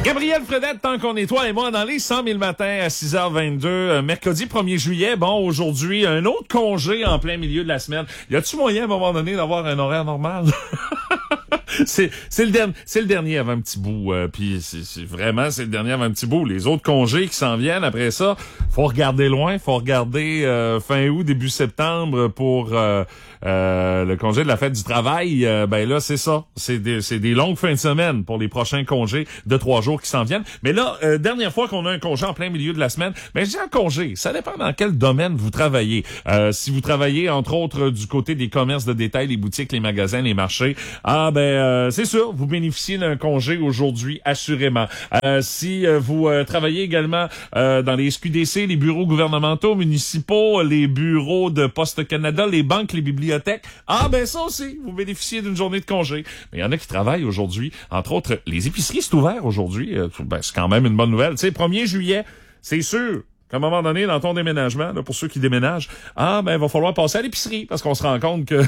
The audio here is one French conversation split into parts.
Gabriel Fredette, tant qu'on est toi et moi dans les 100 000 matins à 6h22, mercredi 1er juillet. Bon, aujourd'hui, un autre congé en plein milieu de la semaine. Y a-tu moyen à un moment donné d'avoir un horaire normal? C'est le dernier avant un petit bout. Puis c'est vraiment le dernier avant un petit bout. Les autres congés qui s'en viennent après ça, faut regarder loin, faut regarder fin août, début septembre pour le congé de la fête du travail. Ben là, c'est ça. C'est des longues fins de semaine pour les prochains congés de 3 jours qui s'en viennent. Mais là, dernière fois qu'on a un congé en plein milieu de la semaine, ben je dis un congé. Ça dépend dans quel domaine vous travaillez. Si vous travaillez, entre autres, du côté des commerces de détail, les boutiques, les magasins, les marchés, c'est sûr, vous bénéficiez d'un congé aujourd'hui, assurément. Si vous travaillez également dans les SQDC, les bureaux gouvernementaux, municipaux, les bureaux de Poste Canada, les banques, les bibliothèques, ça aussi, vous bénéficiez d'une journée de congé. Mais il y en a qui travaillent aujourd'hui, entre autres, les épiceries, c'est ouvert aujourd'hui. C'est quand même une bonne nouvelle. Tu sais, 1er juillet, c'est sûr qu'à un moment donné, dans ton déménagement, là, pour ceux qui déménagent, il va falloir passer à l'épicerie, parce qu'on se rend compte que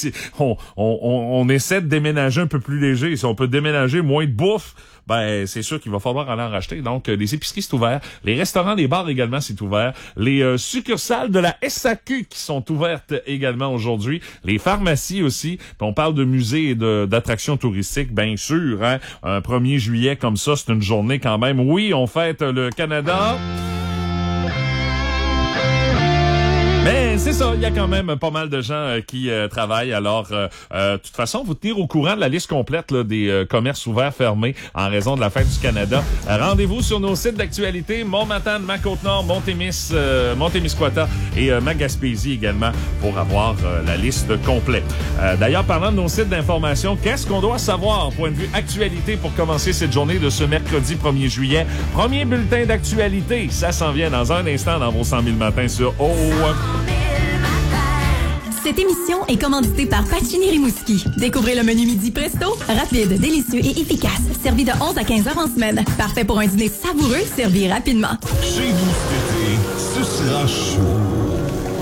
on essaie de déménager un peu plus léger. Si on peut déménager moins de bouffe, c'est sûr qu'il va falloir aller en racheter. Donc, les épiceries, c'est ouvert. Les restaurants, les bars également, c'est ouvert. Les succursales de la SAQ qui sont ouvertes également aujourd'hui. Les pharmacies aussi. Puis on parle de musées et d'attractions touristiques, bien sûr. Hein? Un 1er juillet comme ça, c'est une journée quand même. Oui, on fête le Canada. Mais c'est ça, il y a quand même pas mal de gens qui travaillent. Alors, de toute façon, vous tenir au courant de la liste complète là, des commerces ouverts, fermés en raison de la fête du Canada. Rendez-vous sur nos sites d'actualité, Mont-Matane, Ma-Côte-Nord, Montémiscouata et Ma-Gaspésie également pour avoir la liste complète. D'ailleurs, parlant de nos sites d'information, qu'est-ce qu'on doit savoir, point de vue actualité, pour commencer cette journée de ce mercredi 1er juillet? Premier bulletin d'actualité, ça s'en vient dans un instant dans vos 100 000 matins sur OO. Cette émission est commanditée par Pacini Rimouski. Découvrez le menu midi presto, rapide, délicieux et efficace. Servi de 11 à 15 heures en semaine. Parfait pour un dîner savoureux, servi rapidement. Chez vous cet été, ce sera chaud.